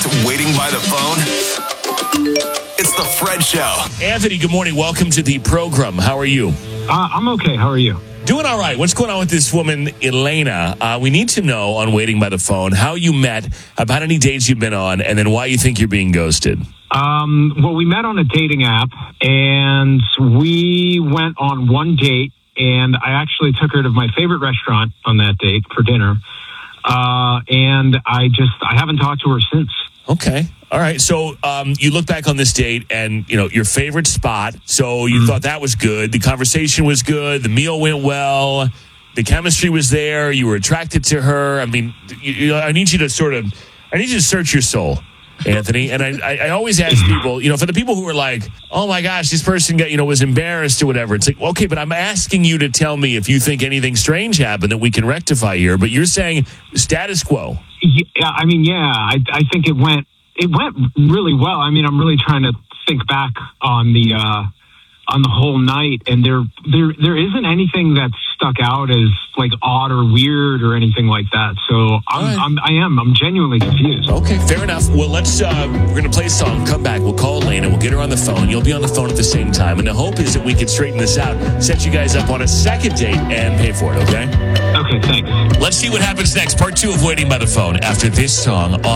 waiting by the phone? It's the Fred Show. Anthony, good morning. Welcome to the program. How are you? I'm okay. How are you? Doing all right. What's going on with this woman, Elena? We need to know on Waiting by the Phone how you met, about any dates you've been on, and then why you think you're being ghosted. Well, we met on a dating app, and we went on one date, and I actually took her to my favorite restaurant on that date for dinner, and I haven't talked to her since. Okay. All right. So you look back on this date and, your favorite spot. So you thought that was good. The conversation was good. The meal went well. The chemistry was there. You were attracted to her. I mean, I need you to search your soul, Anthony. And I always ask people, for the people who are like, oh my gosh, this person was embarrassed or whatever. It's like, okay, but I'm asking you to tell me if you think anything strange happened that we can rectify here. But you're saying status quo. Yeah, I think it went really well. I mean, I'm really trying to think back on the whole night, and there isn't anything that stuck out as like odd or weird or anything like that. So I'm genuinely confused. Okay, fair enough. Well, we're gonna play a song. Come back. We'll call Elena. We'll get her on the phone. You'll be on the phone at the same time. And the hope is that we can straighten this out, set you guys up on a second date, and pay for it. Okay. Okay, thanks. Let's see what happens next. Part 2 of Waiting by the Phone after this song on